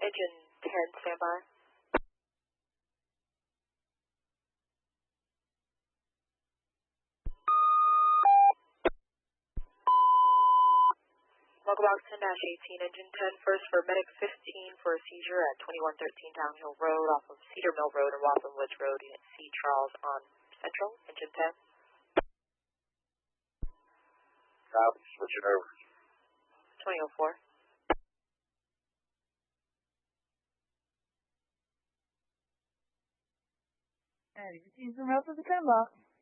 Engine 10, standby. Local box 10-18, engine 10, first for medic 15 for a seizure at 2113 Downhill Road off of Cedar Mill Road and Waffle Woods Road, Unit C, Charles on Central, engine 10. Copy, switch it over. 2004. And you can see some else at the 10 box.